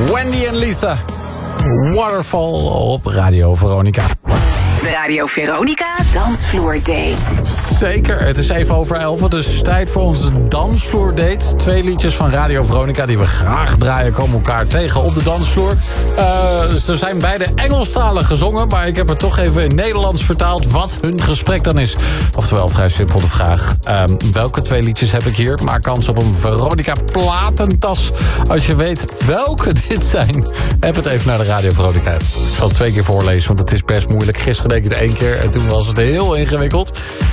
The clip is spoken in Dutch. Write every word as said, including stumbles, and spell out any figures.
Wendy en Lisa. Waterfall op Radio Veronica. Radio Veronica Dansvloerdate. Zeker, het is even over elf, dus tijd voor onze dansvloerdate. Twee liedjes van Radio Veronica die we graag draaien, komen elkaar tegen op de dansvloer. Uh, ze zijn beide Engelstalig gezongen, maar ik heb het toch even in Nederlands vertaald wat hun gesprek dan is. Oftewel, vrij simpel de vraag. Um, welke twee liedjes heb ik hier? Maak kans op een Veronica platentas. Als je weet welke dit zijn, heb het even naar de Radio Veronica. Ik zal het twee keer voorlezen, want het is best moeilijk. Gisteren deed ik het één keer en toen was het heel ingewikkeld.